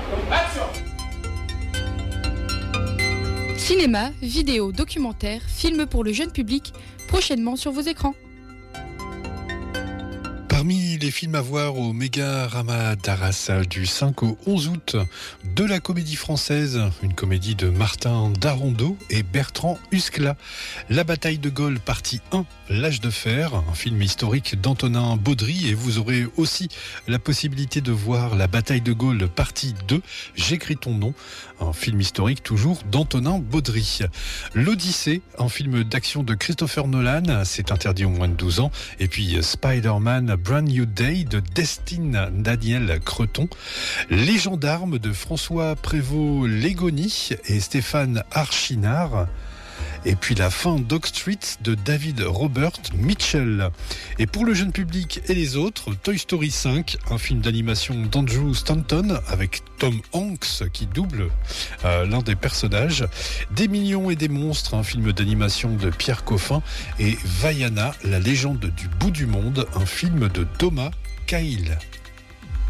Action. Cinéma, vidéo, documentaire, films pour le jeune public, prochainement sur vos écrans. Parmi les films à voir au Méga-Rama d'Arras du 5 au 11 août, de la comédie française, une comédie de Martin Darondeau et Bertrand Huskla. La bataille de Gaulle, partie 1, L'âge de fer, un film historique d'Antonin Baudry, et vous aurez aussi la possibilité de voir La bataille de Gaulle, partie 2, J'écris ton nom, un film historique toujours d'Antonin Baudry. L'Odyssée, un film d'action de Christopher Nolan, c'est interdit aux moins de 12 ans, et puis Spider-Man Brand New Day de Destin Daniel Creton, Les Gendarmes de François Prévost-Légony et Stéphane Archinard, et puis La fin d'Oak Street de David Robert Mitchell. Et pour le jeune public et les autres, Toy Story 5, un film d'animation d'Andrew Stanton avec Tom Hanks qui double l'un des personnages, Des millions et des monstres, un film d'animation de Pierre Coffin, et Vaiana, la légende du bout du monde, un film de Thomas Cahill.